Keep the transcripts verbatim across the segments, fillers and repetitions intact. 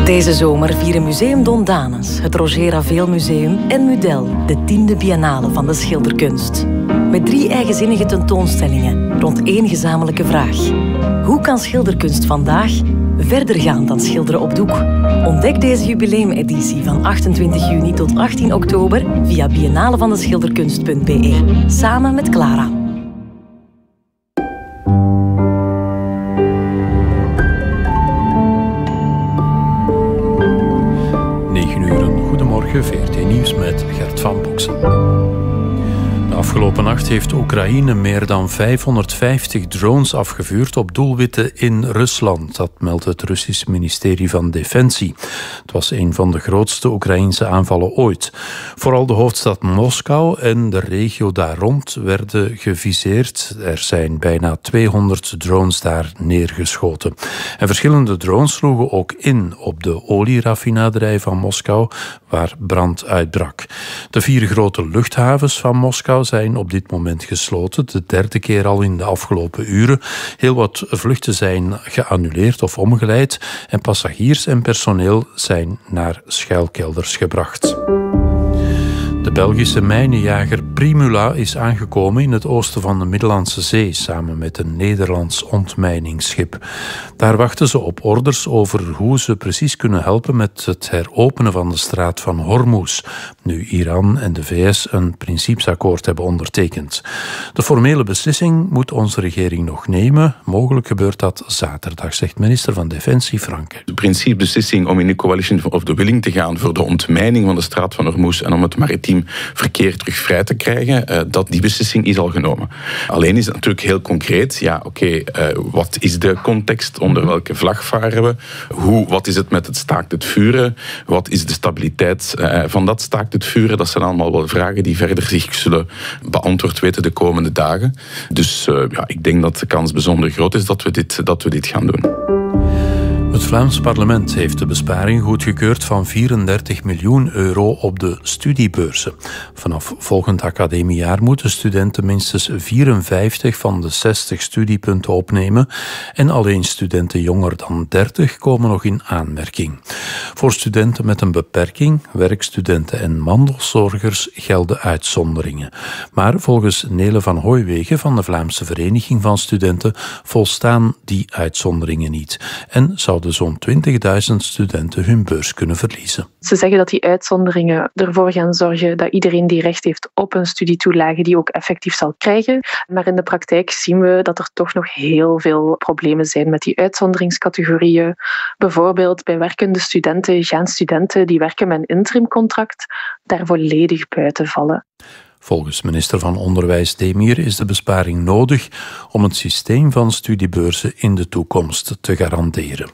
Deze zomer vieren Museum Don Danes, het Roger Ravel Museum en Mudel de tiende biennale van de schilderkunst. Met drie eigenzinnige tentoonstellingen rond één gezamenlijke vraag. Hoe kan schilderkunst vandaag verder gaan dan schilderen op doek? Ontdek deze jubileumeditie van achtentwintig juni tot achttien oktober via biennalevandeschilderkunst punt b e, samen met Clara. negen uur, een goedemorgen, V R T Nieuws met Gert van Boksen. De afgelopen nacht heeft Oekraïne meer dan vijfhonderdvijftig drones afgevuurd op doelwitten in Rusland. Dat meldt het Russisch ministerie van Defensie. Het was een van de grootste Oekraïnse aanvallen ooit. Vooral de hoofdstad Moskou en de regio daar rond werden geviseerd. Er zijn bijna tweehonderd drones daar neergeschoten. En verschillende drones sloegen ook in op de olieraffinaderij van Moskou, waar brand uitbrak. De vier grote luchthavens van Moskou zijn op dit moment gesloten, de derde keer al in de afgelopen uren. Heel wat vluchten zijn geannuleerd of omgeleid en passagiers en personeel zijn naar schuilkelders gebracht. De Belgische mijnenjager Primula is aangekomen in het oosten van de Middellandse Zee samen met een Nederlands ontmijningsschip. Daar wachten ze op orders over hoe ze precies kunnen helpen met het heropenen van de straat van Hormuz, nu Iran en de V S een principesakkoord hebben ondertekend. De formele beslissing moet onze regering nog nemen. Mogelijk gebeurt dat zaterdag, zegt minister van Defensie Franke. De principebeslissing om in de coalition of the willing te gaan voor de ontmijning van de straat van Hormuz en om het maritiem verkeer terug vrij te krijgen, uh, dat die beslissing is al genomen. Alleen is het natuurlijk heel concreet. Ja, oké, okay, uh, wat is de context? Onder welke vlag varen we? Hoe, wat is het met het staakt het vuren? Wat is de stabiliteit uh, van dat staakt het vuren? Dat zijn allemaal wel vragen die verder zich zullen beantwoord weten de komende dagen. Dus uh, ja, ik denk dat de kans bijzonder groot is dat we dit, dat we dit gaan doen. Het Vlaams parlement heeft de besparing goedgekeurd van vierendertig miljoen euro op de studiebeurzen. Vanaf volgend academiejaar moeten studenten minstens vierenvijftig van de zestig studiepunten opnemen en alleen studenten jonger dan dertig komen nog in aanmerking. Voor studenten met een beperking, werkstudenten en mantelzorgers gelden uitzonderingen. Maar volgens Nele van Hooijwegen van de Vlaamse Vereniging van Studenten volstaan die uitzonderingen niet en zouden zo'n twintigduizend studenten hun beurs kunnen verliezen. Ze zeggen dat die uitzonderingen ervoor gaan zorgen dat iedereen die recht heeft op een studietoelage die ook effectief zal krijgen. Maar in de praktijk zien we dat er toch nog heel veel problemen zijn met die uitzonderingscategorieën. Bijvoorbeeld bij werkende studenten gaan studenten die werken met een interimcontract daar volledig buiten vallen. Volgens minister van Onderwijs Demir is de besparing nodig om het systeem van studiebeurzen in de toekomst te garanderen.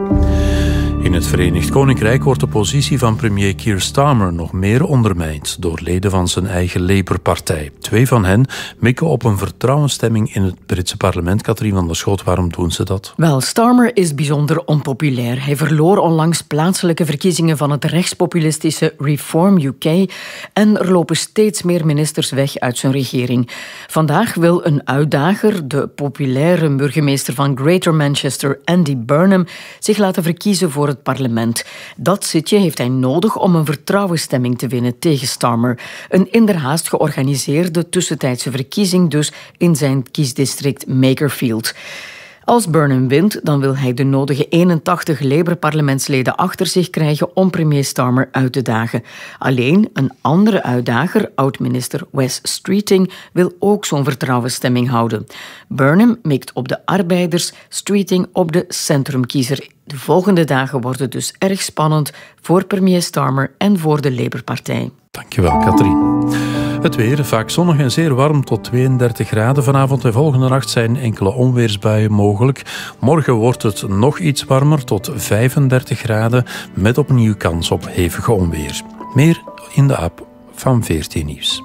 In het Verenigd Koninkrijk wordt de positie van premier Keir Starmer nog meer ondermijnd door leden van zijn eigen Labour-partij. Twee van hen mikken op een vertrouwensstemming in het Britse parlement. Katrien van der Schoot, waarom doen ze dat? Wel, Starmer is bijzonder onpopulair. Hij verloor onlangs plaatselijke verkiezingen van het rechtspopulistische Reform U K en er lopen steeds meer ministers weg uit zijn regering. Vandaag wil een uitdager, de populaire burgemeester van Greater Manchester, Andy Burnham, zich laten verkiezen voor het parlement. Dat zitje heeft hij nodig om een vertrouwensstemming te winnen tegen Starmer. Een inderhaast georganiseerde tussentijdse verkiezing dus in zijn kiesdistrict Makerfield. Als Burnham wint, dan wil hij de nodige eenentachtig Labour-parlementsleden achter zich krijgen om premier Starmer uit te dagen. Alleen een andere uitdager, oud-minister Wes Streeting, wil ook zo'n vertrouwensstemming houden. Burnham mikt op de arbeiders, Streeting op de centrumkiezer. De volgende dagen worden dus erg spannend voor premier Starmer en voor de Labour-partij. Dankjewel, Katrien. Het weer, vaak zonnig en zeer warm tot tweeëndertig graden. Vanavond en volgende nacht zijn enkele onweersbuien mogelijk. Morgen wordt het nog iets warmer tot vijfendertig graden met opnieuw kans op hevige onweer. Meer in de app van V R T Nieuws.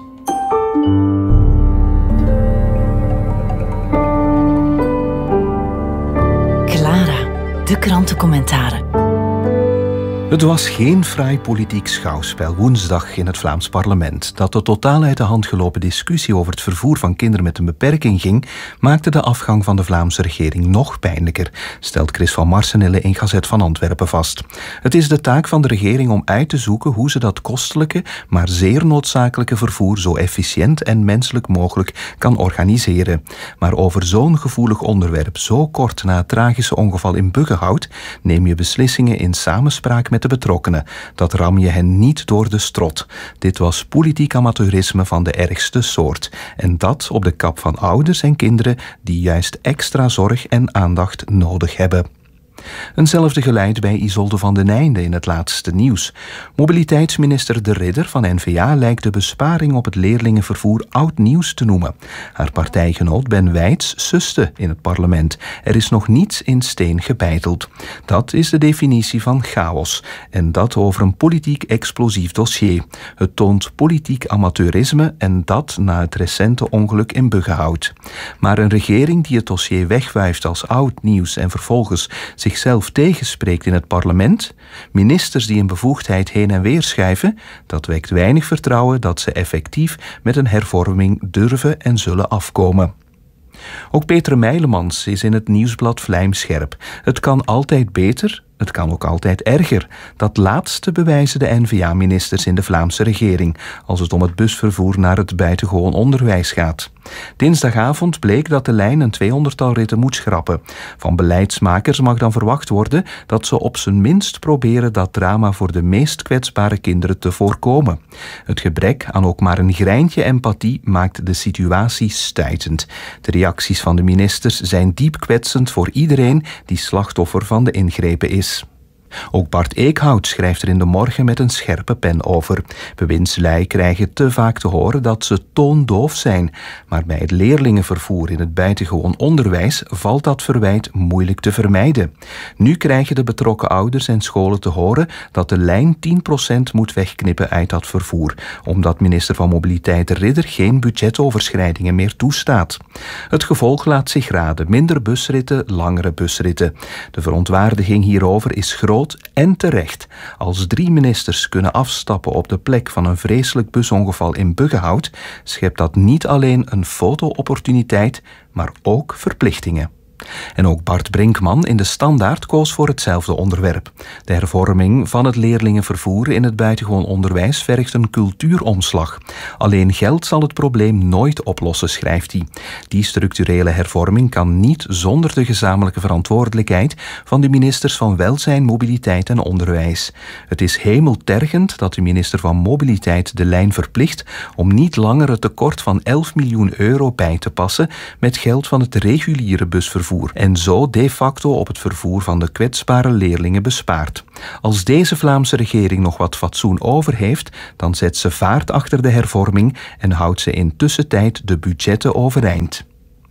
Clara, de krantencommentaren. Het was geen fraai politiek schouwspel woensdag in het Vlaams parlement. Dat de totaal uit de hand gelopen discussie over het vervoer van kinderen met een beperking ging, maakte de afgang van de Vlaamse regering nog pijnlijker, stelt Chris van Marsenille in Gazet van Antwerpen vast. Het is de taak van de regering om uit te zoeken hoe ze dat kostelijke, maar zeer noodzakelijke vervoer zo efficiënt en menselijk mogelijk kan organiseren. Maar over zo'n gevoelig onderwerp, zo kort na het tragische ongeval in Buggenhout, neem je beslissingen in samenspraak met de betrokkenen. Dat ram je hen niet door de strot. Dit was politiek amateurisme van de ergste soort. En dat op de kap van ouders en kinderen die juist extra zorg en aandacht nodig hebben. Eenzelfde geluid bij Isolde van den Einde in het laatste nieuws. Mobiliteitsminister De Ridder van N V A lijkt de besparing op het leerlingenvervoer oud nieuws te noemen. Haar partijgenoot Ben Wijts suste in het parlement. Er is nog niets in steen gebeiteld. Dat is de definitie van chaos. En dat over een politiek explosief dossier. Het toont politiek amateurisme en dat na het recente ongeluk in Buggenhout. Maar een regering die het dossier wegwuift als oud nieuws en vervolgens zichzelf tegenspreekt in het parlement, ministers die een bevoegdheid heen en weer schuiven, dat wekt weinig vertrouwen dat ze effectief met een hervorming durven en zullen afkomen. Ook Peter Meilemans is in het nieuwsblad vlijmscherp. Het kan altijd beter, het kan ook altijd erger. Dat laatste bewijzen de N V A-ministers in de Vlaamse regering, als het om het busvervoer naar het buitengewoon onderwijs gaat. Dinsdagavond bleek dat de lijn een tweehonderdtal ritten moet schrappen. Van beleidsmakers mag dan verwacht worden dat ze op zijn minst proberen dat drama voor de meest kwetsbare kinderen te voorkomen. Het gebrek aan ook maar een greintje empathie maakt de situatie stuitend. De reacties van de ministers zijn diep kwetsend voor iedereen die slachtoffer van de ingrepen is. Ook Bart Eekhout schrijft er in de Morgen met een scherpe pen over. Bewindslui krijgen te vaak te horen dat ze toondoof zijn. Maar bij het leerlingenvervoer in het buitengewoon onderwijs valt dat verwijt moeilijk te vermijden. Nu krijgen de betrokken ouders en scholen te horen dat de lijn tien procent moet wegknippen uit dat vervoer, omdat minister van Mobiliteit De Ridder geen budgetoverschrijdingen meer toestaat. Het gevolg laat zich raden. Minder busritten, langere busritten. De verontwaardiging hierover is groot en terecht. Als drie ministers kunnen afstappen op de plek van een vreselijk busongeval in Buggenhout, schept dat niet alleen een foto-opportuniteit, maar ook verplichtingen. En ook Bart Brinkman in de Standaard koos voor hetzelfde onderwerp. De hervorming van het leerlingenvervoer in het buitengewoon onderwijs vergt een cultuuromslag. Alleen geld zal het probleem nooit oplossen, schrijft hij. Die structurele hervorming kan niet zonder de gezamenlijke verantwoordelijkheid van de ministers van Welzijn, Mobiliteit en Onderwijs. Het is hemeltergend dat de minister van Mobiliteit de lijn verplicht om niet langer het tekort van elf miljoen euro bij te passen met geld van het reguliere busvervoer en zo de facto op het vervoer van de kwetsbare leerlingen bespaart. Als deze Vlaamse regering nog wat fatsoen over heeft, dan zet ze vaart achter de hervorming en houdt ze in tussentijd de budgetten overeind.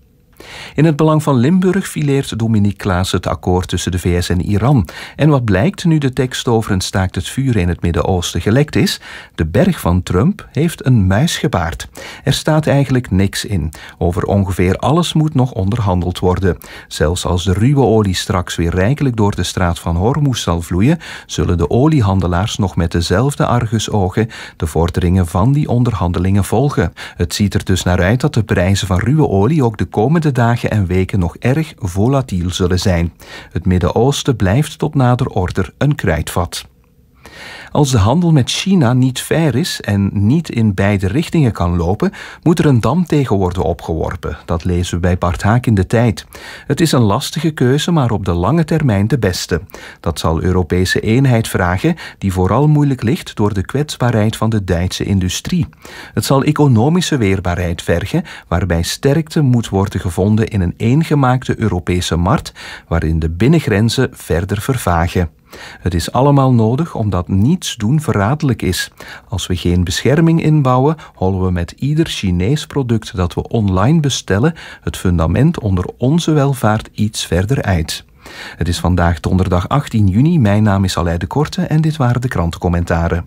In het belang van Limburg fileert Dominique Klaas het akkoord tussen de V S en Iran. En wat blijkt nu de tekst over een staakt het vuren in het Midden-Oosten gelekt is? De berg van Trump heeft een muis gebaard. Er staat eigenlijk niks in. Over ongeveer alles moet nog onderhandeld worden. Zelfs als de ruwe olie straks weer rijkelijk door de straat van Hormuz zal vloeien, zullen de oliehandelaars nog met dezelfde argusogen de vorderingen van die onderhandelingen volgen. Het ziet er dus naar uit dat de prijzen van ruwe olie ook de komende dagen en weken nog erg volatiel zullen zijn. Het Midden-Oosten blijft tot nader order een kruidvat. Als de handel met China niet fair is en niet in beide richtingen kan lopen, moet er een dam tegen worden opgeworpen. Dat lezen we bij Bart Haak in De Tijd. Het is een lastige keuze, maar op de lange termijn de beste. Dat zal Europese eenheid vragen, die vooral moeilijk ligt door de kwetsbaarheid van de Duitse industrie. Het zal economische weerbaarheid vergen, waarbij sterkte moet worden gevonden in een eengemaakte Europese markt, waarin de binnengrenzen verder vervagen. Het is allemaal nodig omdat niets doen verraderlijk is. Als we geen bescherming inbouwen, hollen we met ieder Chinees product dat we online bestellen het fundament onder onze welvaart iets verder uit. Het is vandaag donderdag achttien juni. Mijn naam is Aleid de Korte en dit waren de krantencommentaren.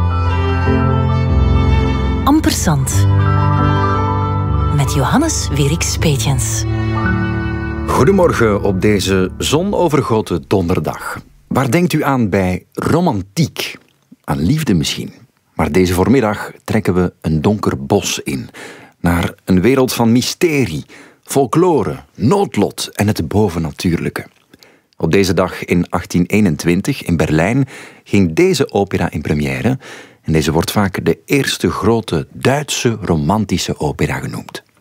Ampersand. Met Johannes Wierix Peetjens. Goedemorgen op deze zonovergoten donderdag. Waar denkt u aan bij romantiek? Aan liefde misschien. Maar deze voormiddag trekken we een donker bos in. Naar een wereld van mysterie, folklore, noodlot en het bovennatuurlijke. Op deze dag in achttien eenentwintig in Berlijn ging deze opera in première. En deze wordt vaak de eerste grote Duitse romantische opera genoemd.